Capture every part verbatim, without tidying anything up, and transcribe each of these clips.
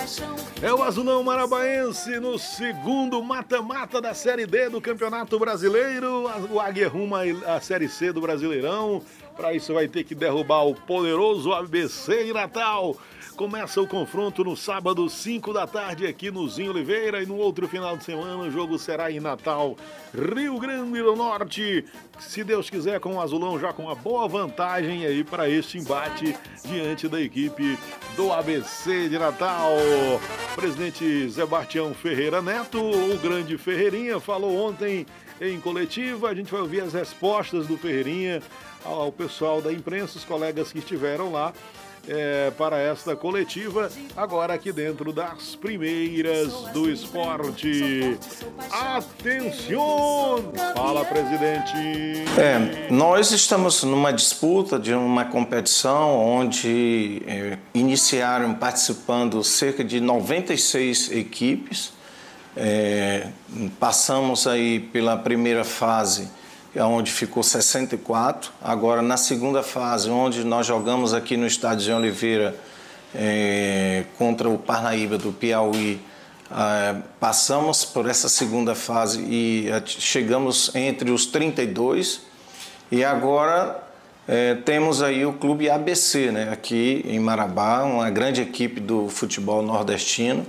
É o Azulão Marabaense no segundo mata-mata da Série D do Campeonato Brasileiro. O Águia ruma a Série C do Brasileirão. Para isso vai ter que derrubar o poderoso A B C em Natal. Começa o confronto no sábado, cinco da tarde, aqui no Zinho Oliveira. E no outro final de semana o jogo será em Natal, Rio Grande do Norte. Se Deus quiser, com o Azulão já com uma boa vantagem aí para este embate diante da equipe do A B C de Natal. O presidente Sebastião Ferreira Neto, o grande Ferreirinha, falou ontem em coletiva. A gente vai ouvir as respostas do Ferreirinha ao pessoal da imprensa, os colegas que estiveram lá. É, para esta coletiva, agora aqui dentro das primeiras do esporte. Atenção! Fala, presidente! É, nós estamos numa disputa de uma competição onde é, iniciaram participando cerca de noventa e seis equipes. É, passamos aí pela primeira fase, onde ficou sessenta e quatro. Agora, na segunda fase, onde nós jogamos aqui no estádio de Oliveira é, contra o Parnaíba do Piauí, é, passamos por essa segunda fase e chegamos entre os trinta e dois. E agora é, temos aí o Clube A B C, né, aqui em Marabá, uma grande equipe do futebol nordestino.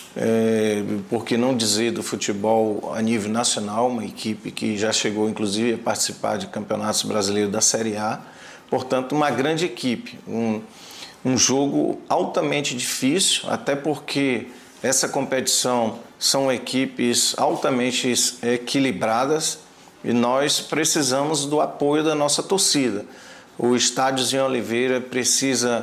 É, por que não dizer do futebol a nível nacional, uma equipe que já chegou inclusive a participar de campeonatos brasileiros da Série A, portanto uma grande equipe, um, um jogo altamente difícil, até porque essa competição são equipes altamente equilibradas e nós precisamos do apoio da nossa torcida. O estádio Zinho Oliveira precisa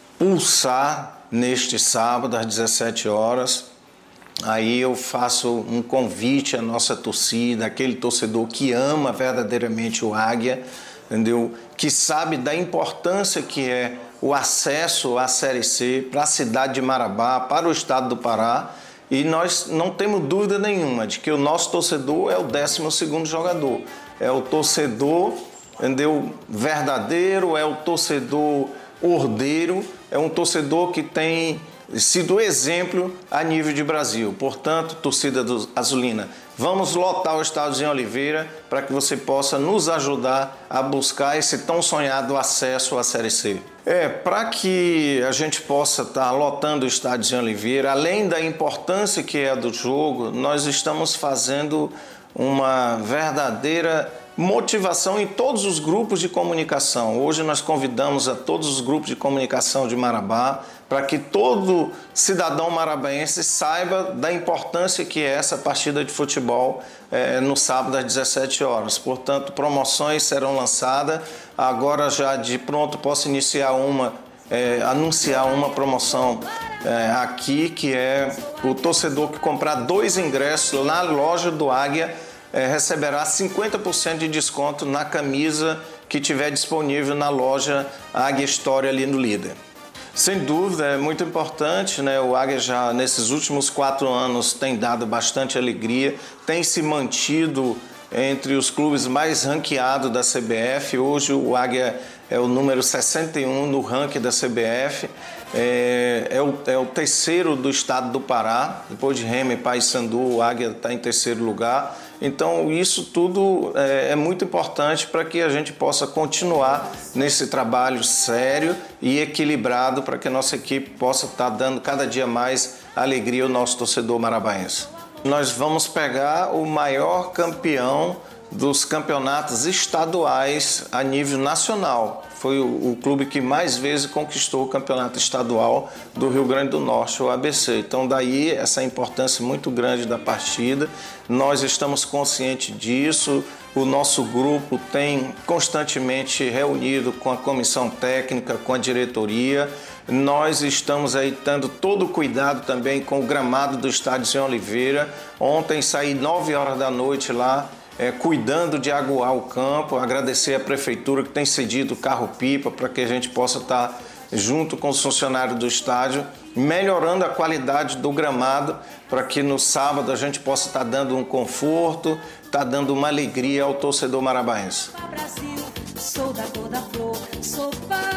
pulsar neste sábado às dezessete horas. Aí eu faço um convite à nossa torcida, aquele torcedor que ama verdadeiramente o Águia, entendeu? Que sabe da importância que é o acesso à Série C para a cidade de Marabá, para o estado do Pará. E nós não temos dúvida nenhuma de que o nosso torcedor é o décimo segundo jogador. É o torcedor, entendeu? Verdadeiro, é o torcedor ordeiro, é um torcedor que tem sido exemplo a nível de Brasil. Portanto, torcida do Azulina, vamos lotar o estádio Zinho Oliveira para que você possa nos ajudar a buscar esse tão sonhado acesso à Série C. É, para que a gente possa estar lotando o estádio Zinho Oliveira, além da importância que é do jogo, nós estamos fazendo uma verdadeira motivação em todos os grupos de comunicação. Hoje nós convidamos a todos os grupos de comunicação de Marabá para que todo cidadão marabaense saiba da importância que é essa partida de futebol é, no sábado às dezessete horas. Portanto, promoções serão lançadas. Agora já de pronto posso iniciar uma, é, anunciar uma promoção é, aqui, que é o torcedor que comprar dois ingressos na loja do Águia É, receberá cinquenta por cento de desconto na camisa que tiver disponível na loja Águia História ali no Líder. Sem dúvida, é muito importante, né? O Águia já nesses últimos quatro anos tem dado bastante alegria, tem se mantido entre os clubes mais ranqueados da C B F. Hoje o Águia é o número sessenta e um no ranking da C B F, é, é, o, é o terceiro do estado do Pará, depois de Remo e Paysandu, o Águia está em terceiro lugar. Então isso tudo é, é muito importante para que a gente possa continuar nesse trabalho sério e equilibrado para que a nossa equipe possa estar dando cada dia mais alegria ao nosso torcedor marabaense. Nós vamos pegar o maior campeão dos campeonatos estaduais a nível nacional. Foi o, o clube que mais vezes conquistou o campeonato estadual do Rio Grande do Norte, o A B C. Então daí essa importância muito grande da partida. Nós estamos conscientes disso. O nosso grupo tem constantemente reunido com a comissão técnica, com a diretoria. Nós estamos aí dando todo o cuidado também com o gramado do estádio Zinho Oliveira. Ontem saí nove horas da noite lá, É, cuidando de aguar o campo, agradecer à prefeitura que tem cedido carro-pipa para que a gente possa estar junto com os funcionários do estádio, melhorando a qualidade do gramado para que no sábado a gente possa estar dando um conforto, estar dando uma alegria ao torcedor marabaense. Brasil, sou da cor da flor, sou pai.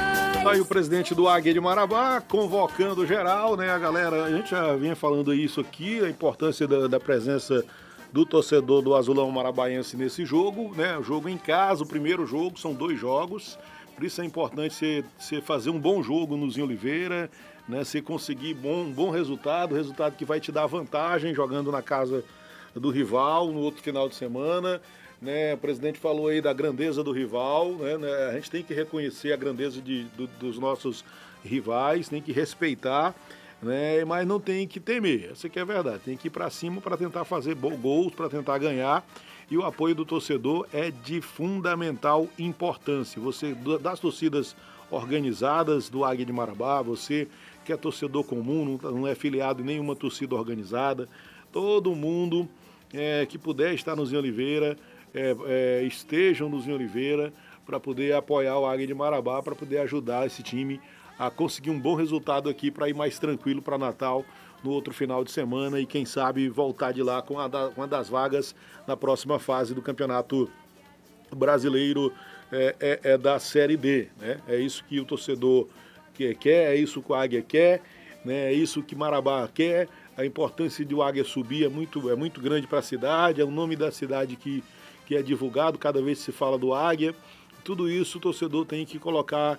Tá aí o presidente do Águia de Marabá convocando geral, né, a galera. A gente já vinha falando isso aqui, a importância da, da presença do torcedor do Azulão Marabaense nesse jogo, né? O jogo em casa, o primeiro jogo, são dois jogos. Por isso é importante você, você fazer um bom jogo no Zinho Oliveira, né? Você conseguir bom, um bom resultado, resultado que vai te dar vantagem jogando na casa do rival no outro final de semana. Né, o presidente falou aí da grandeza do rival, né, né, a gente tem que reconhecer a grandeza de, do, dos nossos rivais, tem que respeitar, né, mas não tem que temer, essa que é a verdade, tem que ir para cima para tentar fazer gols, para tentar ganhar, e o apoio do torcedor é de fundamental importância. Você, das torcidas organizadas do Águia de Marabá, você que é torcedor comum, não, não é filiado em nenhuma torcida organizada, todo mundo é, que puder estar no Zinho Oliveira, É, é, estejam no Zinho Oliveira para poder apoiar o Águia de Marabá, para poder ajudar esse time a conseguir um bom resultado aqui para ir mais tranquilo para Natal no outro final de semana e quem sabe voltar de lá com, a da, com uma das vagas na próxima fase do Campeonato Brasileiro é, é, é da Série D, né? É isso que o torcedor quer, quer, é isso que o Águia quer, né? É isso que Marabá quer. A importância de o Águia subir é muito, é muito grande para a cidade, é o nome da cidade que que é divulgado cada vez que se fala do Águia. Tudo isso o torcedor tem que colocar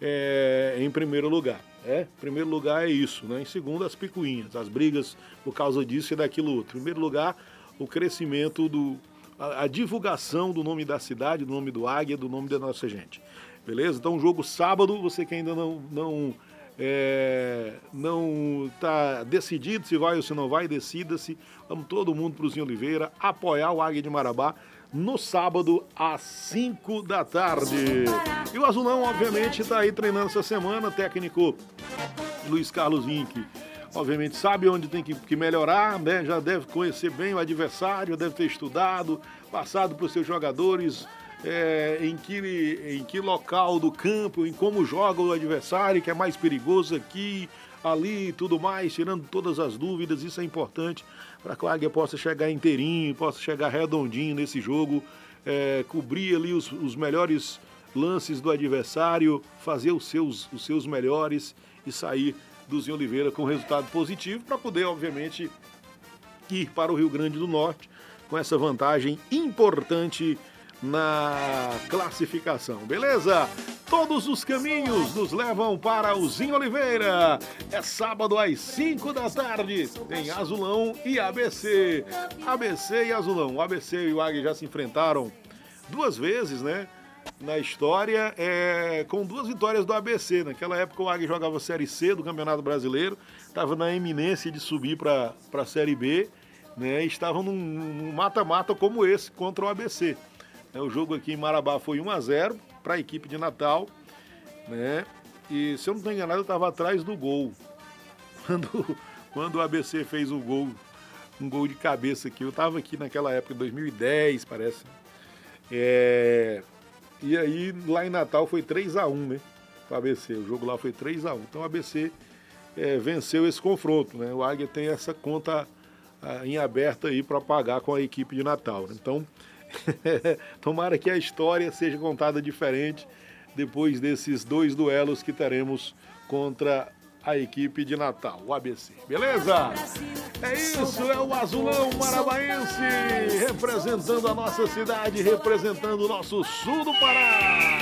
é, em primeiro lugar. É? Em primeiro lugar é isso, né? Em segundo, as picuinhas, as brigas por causa disso e daquilo outro. Em primeiro lugar, o crescimento, do, a, a divulgação do nome da cidade, do nome do Águia, do nome da nossa gente. Beleza? Então, jogo sábado, você que ainda não... não É, não está decidido se vai ou se não vai, decida-se. Vamos todo mundo para o Zinho Oliveira apoiar o Águia de Marabá no sábado às cinco da tarde. E o Azulão, obviamente, está aí treinando essa semana. Técnico Luiz Carlos Vinck, obviamente, sabe onde tem que, que melhorar, né? Já deve conhecer bem o adversário, deve ter estudado, passado para os seus jogadores. É, em, que, em que local do campo, em como joga o adversário, que é mais perigoso aqui, ali e tudo mais, tirando todas as dúvidas. Isso é importante para que o Águia possa chegar inteirinho, possa chegar redondinho nesse jogo, é, cobrir ali os, os melhores lances do adversário, fazer os seus, os seus melhores e sair do Zinho Oliveira com resultado positivo para poder, obviamente, ir para o Rio Grande do Norte com essa vantagem importante na classificação, beleza? Todos os caminhos nos levam para o Zinho Oliveira. É sábado às cinco da tarde, tem Azulão e A B C. A B C e Azulão. O A B C e o Águia já se enfrentaram duas vezes, né? Na história, é, com duas vitórias do A B C. Naquela época o Águia jogava a Série C do Campeonato Brasileiro, estava na iminência de subir para a Série B, né? E estavam num mata-mata como esse contra o A B C. O jogo aqui em Marabá foi um a zero para a equipe de Natal, né? E se eu não estou enganado, eu estava atrás do gol. Quando, quando o A B C fez o gol, um gol de cabeça aqui, eu estava aqui naquela época, dois mil e dez, parece. É, e aí, lá em Natal, foi três a um, né? Para o A B C. O jogo lá foi três a um. Então, o A B C é, venceu esse confronto, né? O Águia tem essa conta ah, em aberto aí para pagar com a equipe de Natal, né? Então, tomara que a história seja contada diferente depois desses dois duelos que teremos contra a equipe de Natal, o A B C. Beleza? É isso, é o Azulão Marabaense representando a nossa cidade, representando o nosso sul do Pará.